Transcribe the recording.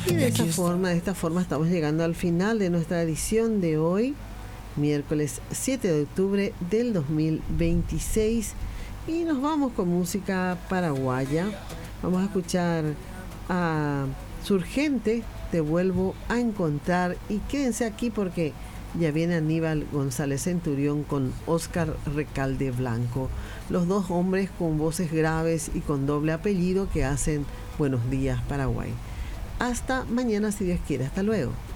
Y de esta forma estamos llegando al final de nuestra edición de hoy, miércoles 7 de octubre del 2026. Y nos vamos con música paraguaya. Vamos a escuchar a Surgente, Te vuelvo a encontrar. Y quédense aquí porque ya viene Aníbal González Centurión con Óscar Recalde Blanco. Los dos hombres con voces graves y con doble apellido que hacen Buenos Días Paraguay. Hasta mañana si Dios quiere. Hasta luego.